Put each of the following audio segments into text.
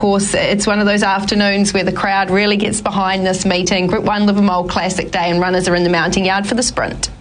course, it's one of those afternoons where the crowd really gets behind this meeting. Group 1 Livermore Classic Day, and runners are in the mounting yard for the sprint.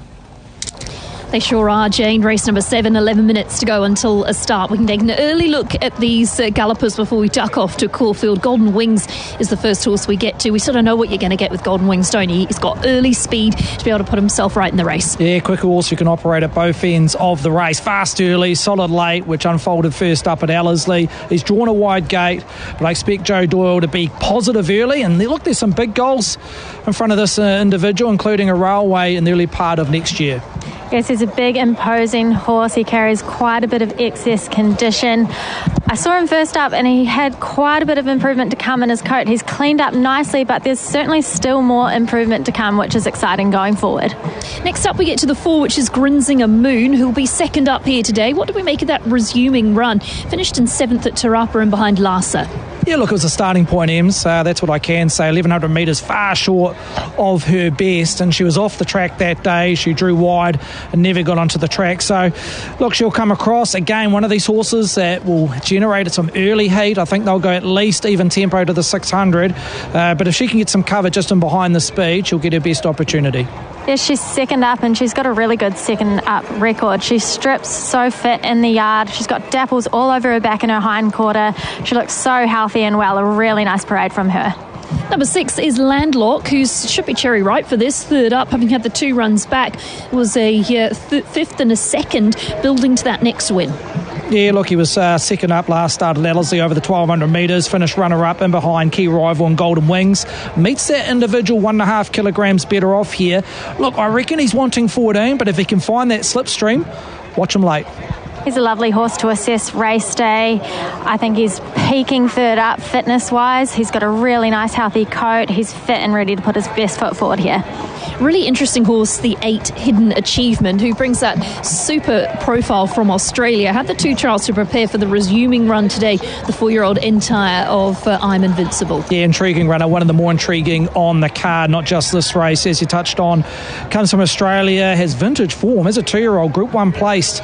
They sure are, Jane. Race number 7, 11 minutes to go until a start. We can take an early look at these gallopers before we duck off to Caulfield. Golden Wings is the first horse we get to. We sort of know what you're going to get with Golden Wings, don't you? He's got early speed to be able to put himself right in the race. Yeah, quicker horse who can operate at both ends of the race. Fast early, solid late, which unfolded first up at Ellerslie. He's drawn a wide gate, but I expect Joe Doyle to be positive early. And look, there's some big goals in front of this individual, including a railway in the early part of next year. Yes, he's a big, imposing horse. He carries quite a bit of excess condition. I saw him first up and he had quite a bit of improvement to come in his coat. He's cleaned up nicely, but there's certainly still more improvement to come, which is exciting going forward. Next up we get to the 4, which is Grinzinger Moon, who'll be second up here today. What do we make of that resuming run? Finished in 7th at Tarapa and behind Larsa. Yeah, look, it was a starting point, Ems. That's what I can say. 1,100 metres, far short of her best, and she was off the track that day. She drew wide and never got onto the track. So, look, she'll come across. Again, one of these horses that will generate some early heat. I think they'll go at least even tempo to the 600. But if she can get some cover just in behind the speed, she'll get her best opportunity. Yes, she's second up and she's got a really good second up record. She strips so fit in the yard. She's got dapples all over her back and her hind quarter. She looks so healthy and well. A really nice parade from her. Number 6 is Landlock, who should be cherry ripe for this. Third up, having had the 2 runs back, was a 5th and a 2nd, building to that next win. Yeah, look, he was second up last start at Ellerslie over the 1,200 metres, finished runner-up in behind Key Rival and Golden Wings. Meets that individual 1.5 kilograms better off here. Look, I reckon he's wanting 14, but if he can find that slipstream, watch him late. He's a lovely horse to assess race day. I think he's peaking third up fitness-wise. He's got a really nice healthy coat. He's fit and ready to put his best foot forward here. Really interesting horse, the 8 Hidden Achievement, who brings that super profile from Australia. Had the 2 trials to prepare for the resuming run today, the 4-year-old Entire of I'm Invincible. Yeah, intriguing runner, one of the more intriguing on the card, not just this race, as you touched on. Comes from Australia, has vintage form, as a 2-year-old, Group 1 placed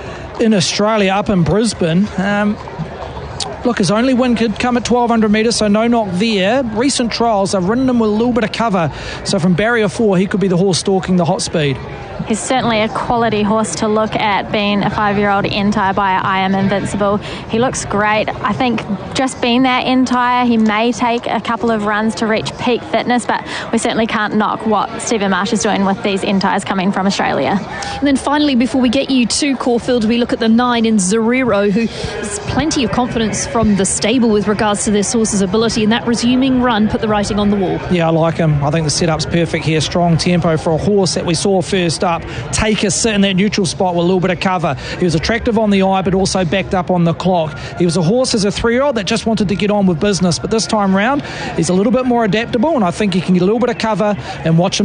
in Australia up in Brisbane. Look, his only win could come at 1,200 metres, so no knock there. Recent trials have ridden him with a little bit of cover. So from barrier 4, he could be the horse stalking the hot speed. He's certainly a quality horse to look at, being a 5-year-old Entire by I Am Invincible. He looks great. I think just being that Entire, he may take a couple of runs to reach peak fitness, but we certainly can't knock what Stephen Marsh is doing with these Entires coming from Australia. And then finally, before we get you to Caulfield, we look at the 9 in Zeriro, who has plenty of confidence from the stable with regards to this horse's ability, and that resuming run put the writing on the wall. Yeah, I like him. I think the setup's perfect here. Strong tempo for a horse that we saw first up. Take a sit in that neutral spot with a little bit of cover. He was attractive on the eye, but also backed up on the clock. He was a horse as a 3-year-old that just wanted to get on with business, but this time round, he's a little bit more adaptable, and I think he can get a little bit of cover and watch him